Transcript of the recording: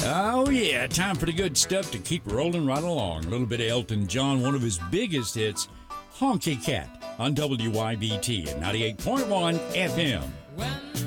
Oh, yeah, time for the good stuff to keep rolling right along. A little bit of Elton John, one of his biggest hits, Honky Cat, on WYBT at 98.1 FM. When